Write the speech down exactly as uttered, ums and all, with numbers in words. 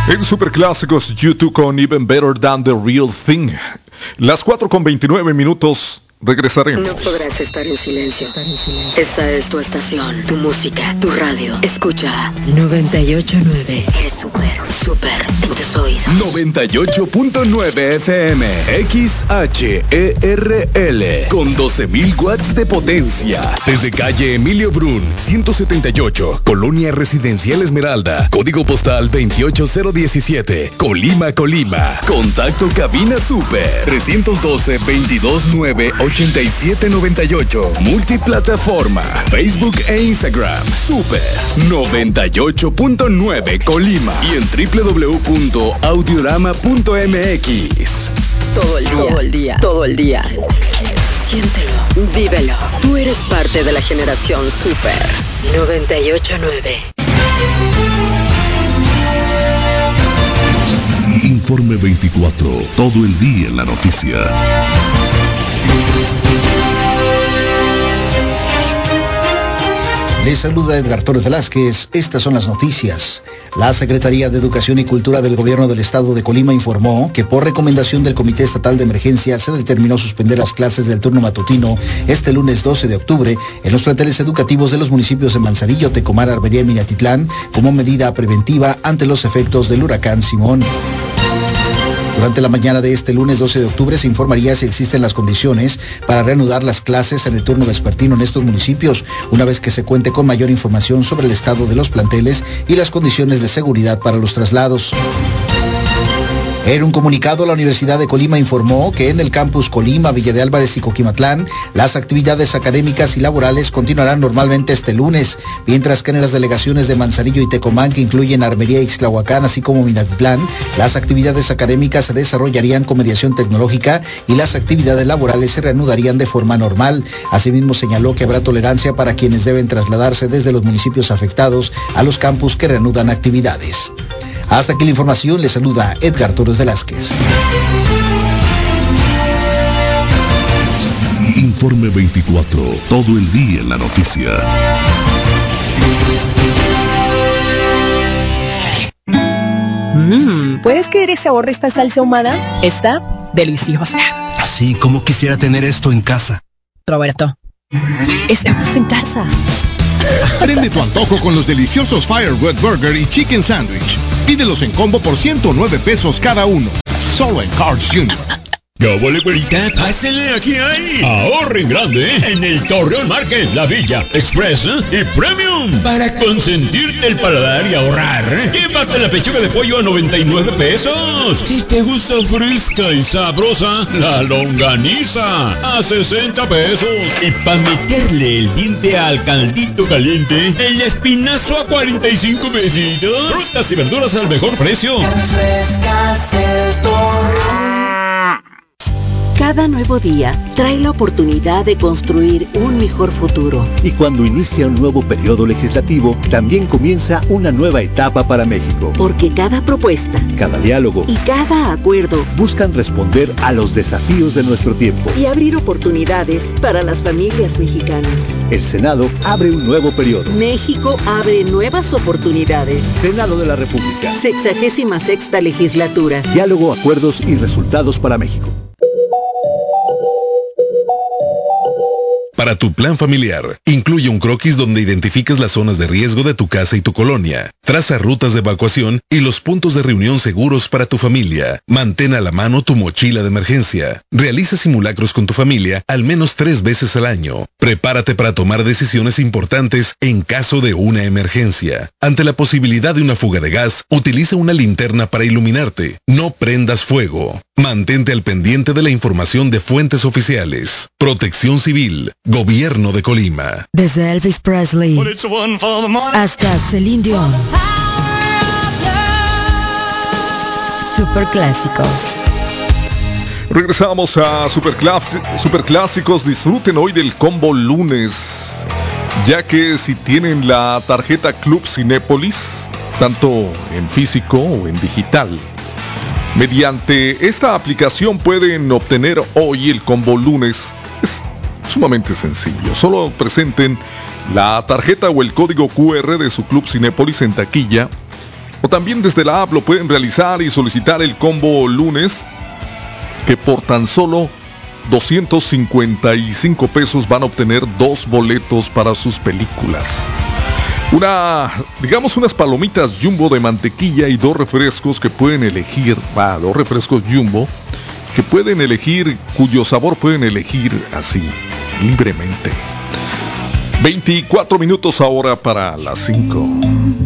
En Superclásicos, YouTube con Even Better Than The Real Thing. Las cuatro con veintinueve minutos. Regresaremos. No podrás estar en silencio. Estar en silencio. Esta es tu estación, tu música, tu radio. Escucha noventa y ocho punto nueve. Eres súper, súper en tus oídos. noventa y ocho punto nueve F M, X H E R L, con doce mil watts de potencia. Desde calle Emilio Brun, ciento setenta y ocho, Colonia Residencial Esmeralda, código postal veintiocho mil diecisiete, Colima, Colima. Contacto cabina super, trescientos doce, veintidós nueve, ochenta y siete noventa y ocho. Multiplataforma, Facebook e Instagram. Super noventa y ocho punto nueve Colima. Y en doble u doble u doble u punto audiorama punto m x. Todo el día, todo el día, todo el día. Siéntelo, vívelo. Tú eres parte de la generación Super noventa y ocho punto nueve. Informe veinticuatro. Todo el día en la noticia. Les saluda Edgar Torres Velázquez. Estas son las noticias. La Secretaría de Educación y Cultura del Gobierno del Estado de Colima informó que por recomendación del Comité Estatal de Emergencia se determinó suspender las clases del turno matutino este lunes doce de octubre en los planteles educativos de los municipios de Manzanillo, Tecomán, Arbería y Minatitlán como medida preventiva ante los efectos del huracán Simón. Durante la mañana de este lunes doce de octubre se informaría si existen las condiciones para reanudar las clases en el turno vespertino en estos municipios, una vez que se cuente con mayor información sobre el estado de los planteles y las condiciones de seguridad para los traslados. En un comunicado, la Universidad de Colima informó que en el campus Colima, Villa de Álvarez y Coquimatlán, las actividades académicas y laborales continuarán normalmente este lunes, mientras que en las delegaciones de Manzanillo y Tecomán, que incluyen Armería y Ixtlahuacán, así como Minatitlán, las actividades académicas se desarrollarían con mediación tecnológica y las actividades laborales se reanudarían de forma normal. Asimismo, señaló que habrá tolerancia para quienes deben trasladarse desde los municipios afectados a los campus que reanudan actividades. Hasta aquí la información, le saluda Edgar Torres Velázquez. Informe veinticuatro, todo el día en la noticia. Mmm, ¿puedes creer ese sabor de esta salsa ahumada? Está deliciosa. Así como quisiera tener esto en casa. Roberto, estamos en casa. Prende tu antojo con los deliciosos Fire Red Burger y Chicken Sandwich. Pídelos en combo por ciento nueve pesos cada uno. Solo en Carl's junior ¿Qué huele, güerita? Pásenle, aquí hay. Ahorren grande en el Torreón Market, La Villa, Express ¿eh? y Premium. Para consentirte el paladar y ahorrar, llévate la pechuga de pollo a noventa y nueve pesos. Si te gusta fresca y sabrosa, la longaniza a sesenta pesos. Y para meterle el diente al caldito caliente, el espinazo a cuarenta y cinco pesitos. Frutas y verduras al mejor precio. Frescas el Torreón. Cada nuevo día trae la oportunidad de construir un mejor futuro. Y cuando inicia un nuevo periodo legislativo, también comienza una nueva etapa para México. Porque cada propuesta, cada diálogo y cada acuerdo buscan responder a los desafíos de nuestro tiempo y abrir oportunidades para las familias mexicanas. El Senado abre un nuevo periodo. México abre nuevas oportunidades. Senado de la República. Sexagésima sexta legislatura. Diálogo, acuerdos y resultados para México. Para tu plan familiar, incluye un croquis donde identifiques las zonas de riesgo de tu casa y tu colonia. Traza rutas de evacuación y los puntos de reunión seguros para tu familia. Mantén a la mano tu mochila de emergencia. Realiza simulacros con tu familia al menos tres veces al año. Prepárate para tomar decisiones importantes en caso de una emergencia. Ante la posibilidad de una fuga de gas, utiliza una linterna para iluminarte. No prendas fuego. Mantente al pendiente de la información de fuentes oficiales. Protección Civil, Gobierno de Colima. Desde Elvis Presley hasta Celine Dion. Superclásicos. Regresamos a Superclásicos. Superclásicos. Disfruten hoy del combo lunes, ya que si tienen la tarjeta Club Cinépolis, tanto en físico o en digital, mediante esta aplicación pueden obtener hoy el combo lunes. Es sumamente sencillo. Solo presenten la tarjeta o el código Q R de su Club Cinépolis en taquilla O también desde la app lo pueden realizar y solicitar el combo lunes, que por tan solo doscientos cincuenta y cinco pesos van a obtener dos boletos para sus películas. Una, digamos unas palomitas Jumbo de mantequilla y dos refrescos que pueden elegir, va, dos refrescos Jumbo que pueden elegir, cuyo sabor pueden elegir así, libremente. veinticuatro minutos ahora para las cinco.